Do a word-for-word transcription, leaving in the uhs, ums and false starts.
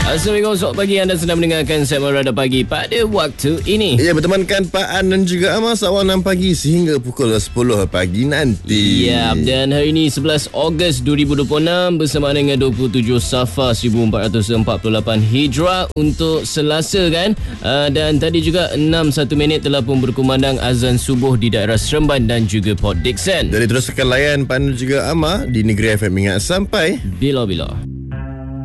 Assalamualaikum, selamat pagi. Anda sedang mendengarkan segmen Radar Pagi pada waktu ini. Ya, bertemankan Pak An dan juga Amas awal enam pagi sehingga pukul sepuluh pagi nanti. Ya, dan hari ini sebelas Ogos dua ribu dua puluh enam bersamaan dengan dua puluh tujuh Safar seribu empat ratus empat puluh lapan Hijrah untuk Selasa kan. Uh, dan tadi juga enam satu minit telah pun berkumandang azan subuh di daerah Seremban dan juga Port Dickson. Jadi teruskan layan Pak An dan juga Amar di Negeri F M Ingat sampai bila-bila.